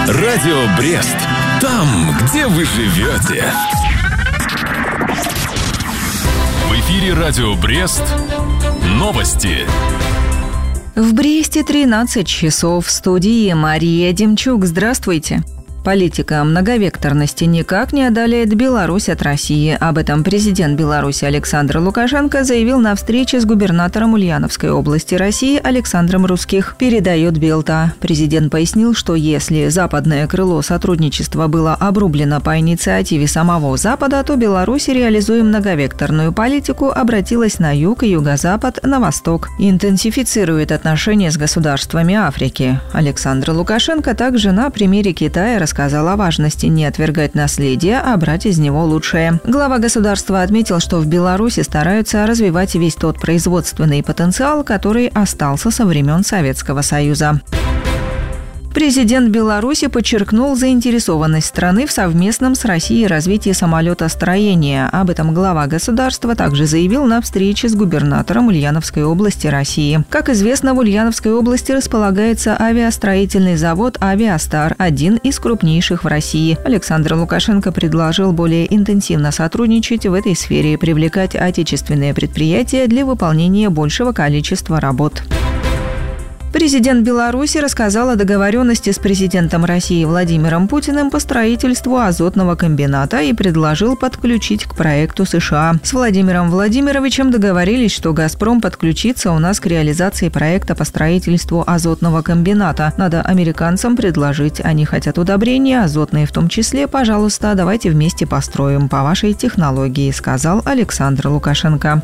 Радио Брест. Там, где вы живете. В эфире Радио Брест. Новости. В Бресте 13 часов. В студии Мария Демчук. Здравствуйте. Политика многовекторности никак не отдаляет Беларусь от России. Об этом президент Беларуси Александр Лукашенко заявил на встрече с губернатором Ульяновской области России Александром Русских. Передает Белта. Президент пояснил, что если западное крыло сотрудничества было обрублено по инициативе самого Запада, то Беларусь, реализуя многовекторную политику, обратилась на юг и юго-запад, на восток. Интенсифицирует отношения с государствами Африки. Александр Лукашенко также на примере Китая рассказал о важности не отвергать наследие, а брать из него лучшее. Глава государства отметил, что в Беларуси стараются развивать весь тот производственный потенциал, который остался со времен Советского Союза. Президент Беларуси подчеркнул заинтересованность страны в совместном с Россией развитии самолетостроения. Об этом глава государства также заявил на встрече с губернатором Ульяновской области России. Как известно, в Ульяновской области располагается авиастроительный завод «Авиастар», один из крупнейших в России. Александр Лукашенко предложил более интенсивно сотрудничать в этой сфере и привлекать отечественные предприятия для выполнения большего количества работ. Президент Беларуси рассказал о договоренности с президентом России Владимиром Путиным по строительству азотного комбината и предложил подключить к проекту США. С Владимиром Владимировичем договорились, что «Газпром» подключится у нас к реализации проекта по строительству азотного комбината. Надо американцам предложить. Они хотят удобрения, азотные в том числе. Пожалуйста, давайте вместе построим по вашей технологии, сказал Александр Лукашенко.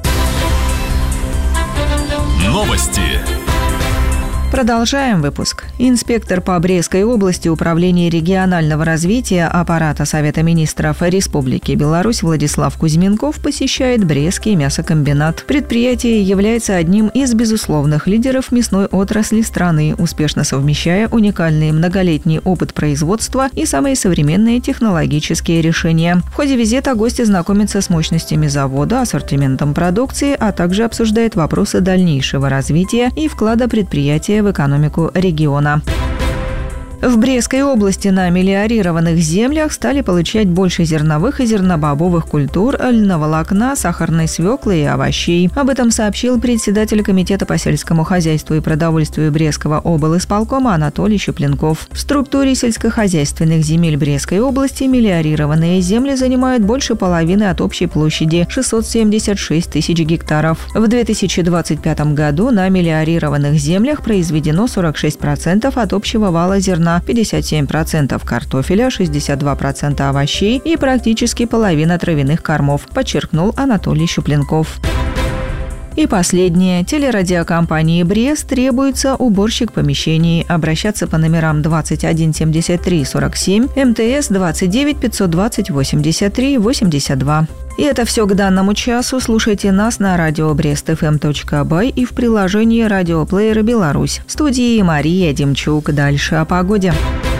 Новости. Продолжаем выпуск. Инспектор по Брестской области Управления регионального развития аппарата Совета министров Республики Беларусь Владислав Кузьменков посещает Брестский мясокомбинат. Предприятие является одним из безусловных лидеров мясной отрасли страны, успешно совмещая уникальный многолетний опыт производства и самые современные технологические решения. В ходе визита гости знакомятся с мощностями завода, ассортиментом продукции, а также обсуждают вопросы дальнейшего развития и вклада предприятия в экономику региона. В Брестской области на мелиорированных землях стали получать больше зерновых и зернобобовых культур, льноволокна, сахарной свеклы и овощей. Об этом сообщил председатель Комитета по сельскому хозяйству и продовольствию Брестского облисполкома Анатолий Щупленков. В структуре сельскохозяйственных земель Брестской области мелиорированные земли занимают больше половины от общей площади – 676 тысяч гектаров. В 2025 году на мелиорированных землях произведено 46% от общего вала зерна, 57% картофеля, 62% овощей и практически половина травяных кормов, подчеркнул Анатолий Щупленков. И последнее. Телерадиокомпании «Брест» требуется уборщик помещений. Обращаться по номерам 21 73 47, МТС 29 520 83 82. И это все к данному часу. Слушайте нас на радио brestfm.by и в приложении радиоплеера «Беларусь». В студии Мария Демчук. Дальше о погоде.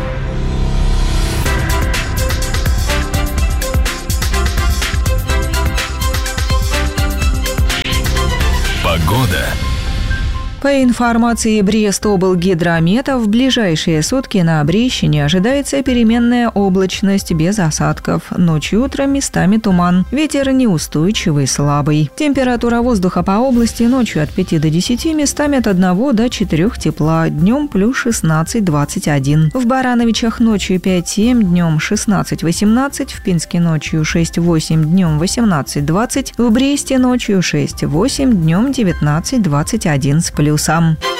Погода. По информации Брестоблгидромета, в ближайшие сутки на Брестщине ожидается переменная облачность без осадков. Ночью и утром местами туман. Ветер неустойчивый, слабый. Температура воздуха по области ночью от 5 до 10, местами от 1 до 4 тепла. Днем плюс 16-21. В Барановичах ночью 5-7, днем 16-18. В Пинске ночью 6-8, днем 18-20. В Бресте ночью 6-8, днем 19-21 с плюсом.